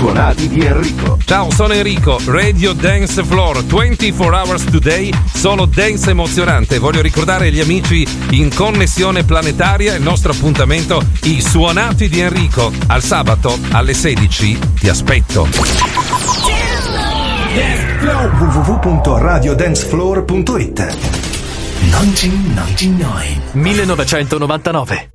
suonati di Enrico. Ciao, sono Enrico, Radio Dance Floor, 24 hours today, solo dance emozionante. Voglio ricordare agli amici in connessione planetaria il nostro appuntamento, i suonati di Enrico. Al sabato alle 16 ti aspetto. www.radiodancefloor.it 1999.